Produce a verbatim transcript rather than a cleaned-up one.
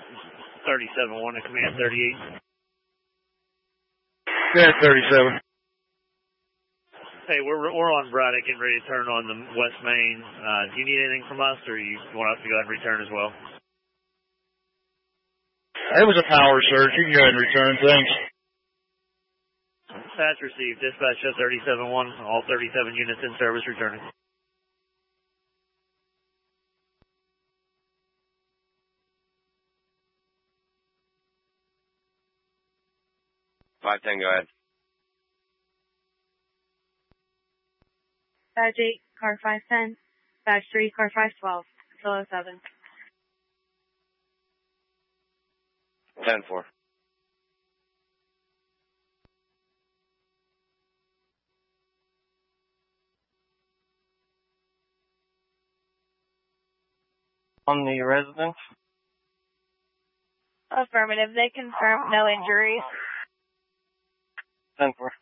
thirty-seven one to Command thirty-eight. Command thirty-seven. Hey, we're we're on Braddock and ready to turn on the West Main. Uh, do you need anything from us, or you want us to go ahead and return as well? It was a power surge. You can go ahead and return. Thanks. That's received. Dispatch show thirty-seven one. All thirty-seven units in service returning. five ten, go ahead. Badge eight, car five ten. Badge three, car five twelve. Solo seven. ten four. On the residence? Affirmative. They confirmed no injuries. ten four.